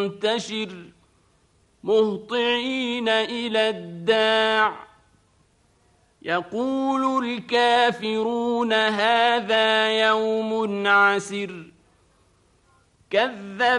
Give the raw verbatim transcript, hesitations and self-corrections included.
ينتشر مهطعين إلى الداع يقول الكافرون هذا يوم عسر كذب